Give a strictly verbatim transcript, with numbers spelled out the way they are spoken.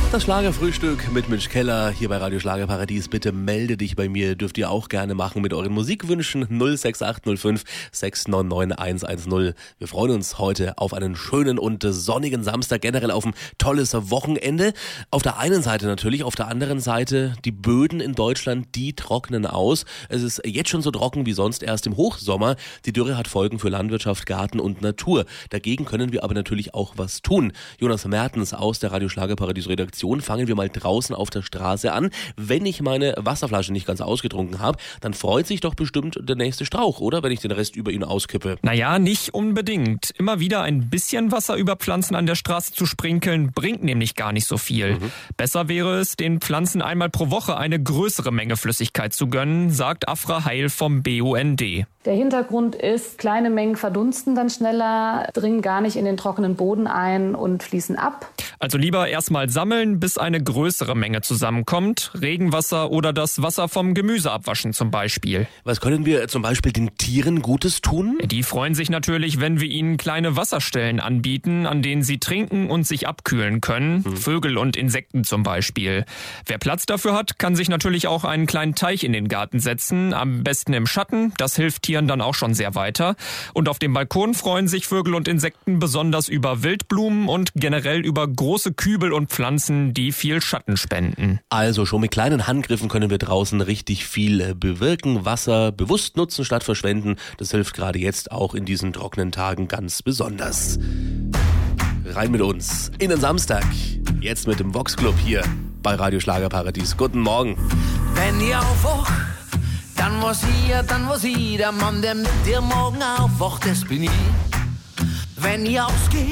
Das Schlagerfrühstück mit Mitch Keller hier bei Radio Schlagerparadies. Bitte melde dich bei mir, dürft ihr auch gerne machen mit euren Musikwünschen. null sechs acht null fünf sechs neun neun eins eins null. Wir freuen uns heute auf einen schönen und sonnigen Samstag, generell auf ein tolles Wochenende. Auf der einen Seite natürlich, auf der anderen Seite die Böden in Deutschland, die trocknen aus. Es ist jetzt schon so trocken wie sonst erst im Hochsommer. Die Dürre hat Folgen für Landwirtschaft, Garten und Natur. Dagegen können wir aber natürlich auch was tun. Jonas Mertens aus der Radio Schlagerparadies Redaktion. Fangen wir mal draußen auf der Straße an. Wenn ich meine Wasserflasche nicht ganz ausgetrunken habe, dann freut sich doch bestimmt der nächste Strauch, oder? Wenn ich den Rest über ihn auskippe. Naja, nicht unbedingt. Immer wieder ein bisschen Wasser über Pflanzen an der Straße zu sprinkeln, bringt nämlich gar nicht so viel. Mhm. Besser wäre es, den Pflanzen einmal pro Woche eine größere Menge Flüssigkeit zu gönnen, sagt Afra Heil vom B U N D. Der Hintergrund ist, kleine Mengen verdunsten dann schneller, dringen gar nicht in den trockenen Boden ein und fließen ab. Also lieber erstmal sammeln, bis eine größere Menge zusammenkommt. Regenwasser oder das Wasser vom Gemüse abwaschen zum Beispiel. Was können wir zum Beispiel den Tieren Gutes tun? Die freuen sich natürlich, wenn wir ihnen kleine Wasserstellen anbieten, an denen sie trinken und sich abkühlen können. Hm. Vögel und Insekten zum Beispiel. Wer Platz dafür hat, kann sich natürlich auch einen kleinen Teich in den Garten setzen. Am besten im Schatten. Das hilft Tieren dann auch schon sehr weiter. Und auf dem Balkon freuen sich Vögel und Insekten besonders über Wildblumen und generell über große Kübel und Pflanzen, die viel Schatten spenden. Also schon mit kleinen Handgriffen können wir draußen richtig viel bewirken. Wasser bewusst nutzen statt verschwenden. Das hilft gerade jetzt auch in diesen trockenen Tagen ganz besonders. Rein mit uns in den Samstag. Jetzt mit dem Vox Club hier bei Radio Schlagerparadies. Guten Morgen. Wenn ihr aufwacht, dann was ihr, dann was ich, der Mann, der mit dir morgen aufwacht, das bin ich. Wenn ihr ausgeht,